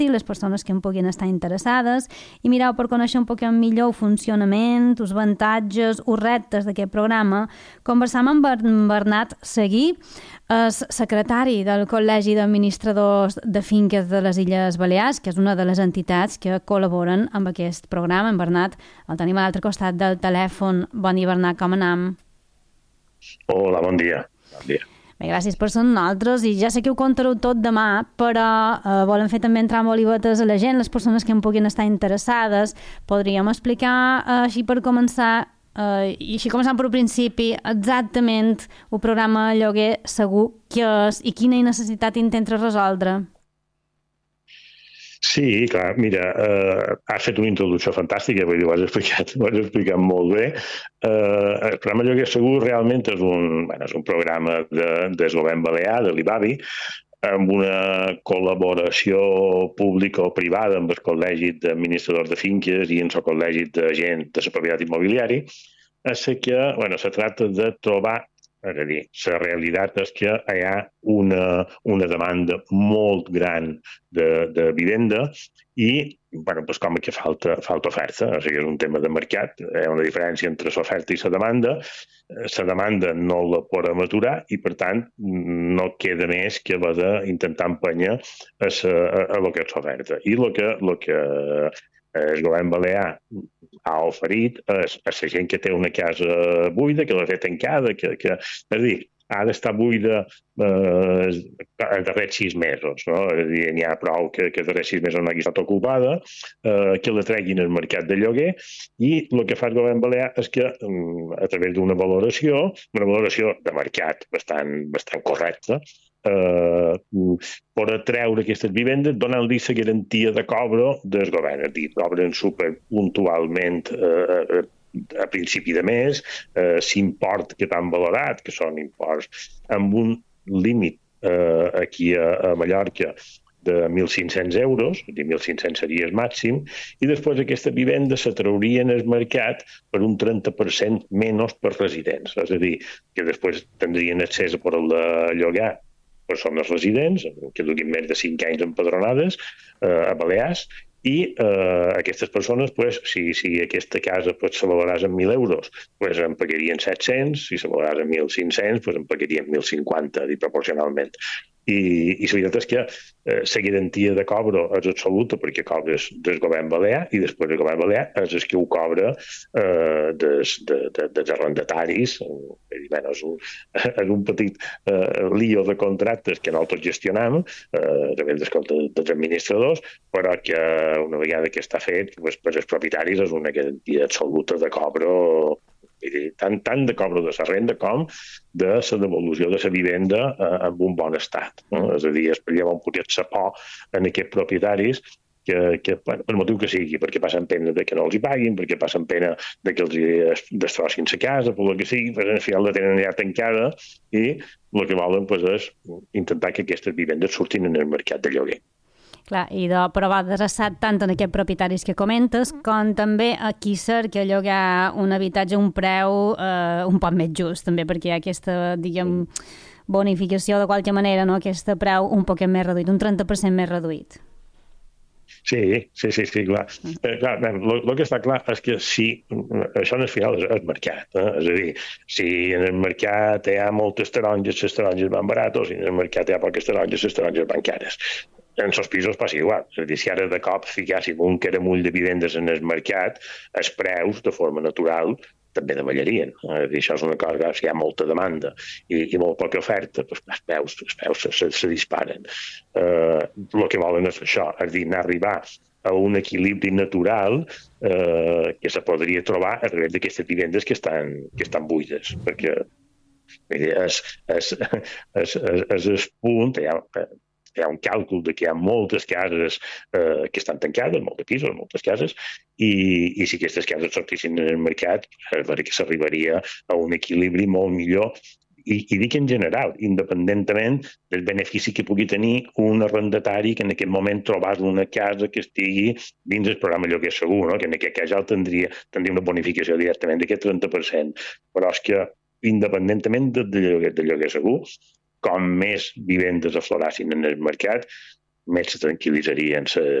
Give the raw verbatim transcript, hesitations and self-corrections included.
les persones que en puguin estar interessades, i mireu per conèixer un poc millor el funcionament, els avantatges, els reptes d'aquest programa. Conversam amb Bernat Seguí, el secretari del Col·legi d'Administradors de Finques de les Illes Balears, que és una de les entitats que col·laboren amb aquest programa. En Bernat, el tenim a l'altre costat del telèfon. Bon dia, Bernat, com anem? Hola, bon dia. Bon dia. Bé, gràcies per ser nosaltres, i ja sé que ho contareu tot demà, però eh, volem fer també entrar amb olivetes a la gent, les persones que en puguin estar interessades. Podríem explicar, eh, així per començar, eh, i així començant per un principi, exactament el programa Lloguer Segur què és i quina necessitat intenta resoldre? Sí, clar, mira, eh, has fet una introducció fantàstica, vull dir, ho has explicat, ho has explicat molt bé. Eh, el programa Lloguer Segur realment és un, bueno, és un programa de, del govern balear, de l'IBABI, amb una col·laboració pública o privada amb el Col·legi d'Administradors de Finques i amb el Col·legi de Gent de la Propietat Immobiliari. És que, bueno, se tracta de trobar, és a dir, la realitat és que hi ha una, una demanda molt gran de, de vivenda i, bueno, doncs com que falta, falta oferta, o sigui, és un tema de mercat, hi ha una diferència entre l'oferta i la demanda, la demanda no la podem aturar i, per tant, no queda més que haver d'intentar empènyer a, a, a lo que és l'oferta. I el que, lo que el govern balear ha oferit és a la gent que té una casa buida, que la té tancada, que, que, és a dir, ha d'estar buida eh, els darrers sis mesos. No? És a dir, n'hi ha prou que, que els darrers sis mesos no hagi estat ocupada, eh, que la treguin al mercat de lloguer, i el que fa el govern balear és que, a través d'una valoració, una valoració de mercat bastant, bastant correcta, eh, per atreure aquestes vivendes, donant-li la garantia de cobro del govern. És a dir, cobren superpuntualment eh, a principi de mes, eh, l'import que t'han valorat, que són imports amb un límit eh, aquí a, a Mallorca de mil cinc-cents euros, és a dir, mil cinc-cents seria el màxim, i després aquesta vivenda s'atraurien al mercat per un trenta per cent menys per residents. És a dir, que després tindrien accés a poder llogar persones residents, que duguin més de cinc anys empadronades eh, a Balears, i eh, aquestes persones, pues, si, si aquesta casa pues, se valoràs en mil euros, pues, en pagarien set-cents, si se valoràs en mil cinc-cents, pues, en pagarien mil cinquanta, i proporcionalment. I, i la veritat és que eh, la garantia de cobro és absoluta perquè cobres del govern balear i després el govern balear és el que ho cobra eh, des, de, de, dels arrendataris. Bueno, és, un, és un petit eh, lío de contractes que nosaltres gestionam eh, a través dels administradors, però que una vegada que està fet, pues, per als propietaris és una garantia absoluta de cobro, tant, tant de cobro de la renda com de la devolució de la vivenda eh, en un bon estat. No? És a dir, es perdria un poquet la por en aquests propietaris que, que bueno, per motiu que sigui, perquè passen pena de que no els hi paguin, perquè passen pena de que els hi destrossin la casa, per el que sigui, però al final la tenen ja tancada i el que volen pues, és intentar que aquestes vivendes surtin en el mercat de lloguer. Clar, i de provar adreçat tant en aquests propietaris que comentes com també a qui cerca llogar un habitatge a un preu eh, un poc més just, també, perquè hi ha aquesta, diguem, bonificació de qualque manera, no? Aquest preu un poc més reduït, un trenta per cent més reduït. Sí, sí, sí, sí, clar. Eh, clar, el que està clar és que si això en el final és el mercat. Eh? És a dir, si en el mercat hi ha moltes taronges, les taronges van baratos, i en el mercat hi ha poques taronges, les taronges van cares. En els pisos passa igual. És a dir, si ara de cop ficàssim un caramull de vivendes en el mercat, els preus, de forma natural, també davallarien. És a dir, això és una cosa, si hi ha molta demanda i, i molt poca oferta, doncs els preus, els preus se, se, se disparen. Eh, el que volen és això, és a dir, anar a arribar a un equilibri natural eh, que se podria trobar a través d'aquestes vivendes que estan, que estan buides, perquè és, és, és, és, és el punt, hi ha, hi ha un càlcul de que hi ha moltes cases eh, que estan tancades, molts pisos, moltes cases, i, i si aquestes cases sortissin en el mercat, és veritat que s'arribaria a un equilibri molt millor. I, i dic en general, independentment del benefici que pugui tenir un arrendatari que en aquest moment trobàs una casa que estigui dins del programa Lloguer Segur, no? Que en aquest cas ja tindria, tindria una bonificació directament d'aquest trenta per cent. Però és que, independentment de, de, lloguer, de lloguer segur, com més vivendes aflorassin en el mercat, més se tranquil·litzarien